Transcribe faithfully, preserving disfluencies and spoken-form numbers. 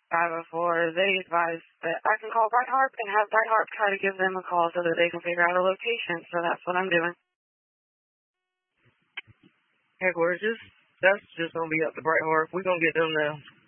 five oh four, they advised that I can call Bright Harp and have Bright Harp try to give them a call so that they can figure out a location. So that's what I'm doing. Heck, we're just, that's just going to be up to Bright Harp. We're going to get them to